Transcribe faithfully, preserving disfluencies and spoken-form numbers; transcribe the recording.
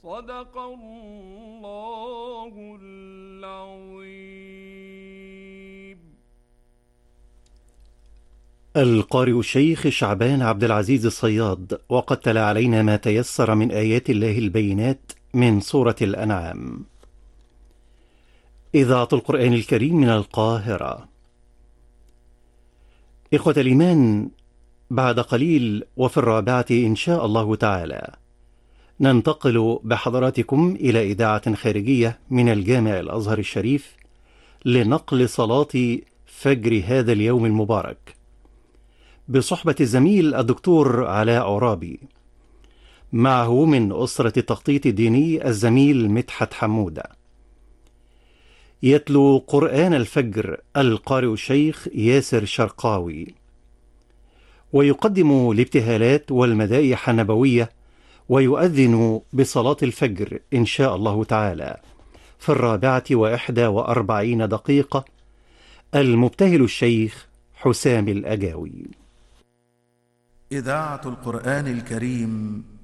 صدق الله العظيم. القارئ الشيخ شعبان عبد العزيز الصياد، وقد تلا علينا ما تيسر من آيات الله البينات من سورة الأنعام. إذاعة القرآن الكريم من القاهرة. إخوة الإيمان، بعد قليل وفي الرابعة إن شاء الله تعالى ننتقل بحضراتكم إلى إذاعة خارجية من الجامع الأزهر الشريف لنقل صلاة فجر هذا اليوم المبارك بصحبة الزميل الدكتور علاء عرابي، معه من أسرة التخطيط الديني الزميل مدحت حمودة. يتلو قرآن الفجر القارئ الشيخ ياسر شرقاوي، ويقدم الابتهالات والمدائح النبوية، ويؤذن بصلاة الفجر إن شاء الله تعالى في الرابعة وإحدى وأربعين دقيقة المبتهل الشيخ حسام الأجاوي. إذاعة القرآن الكريم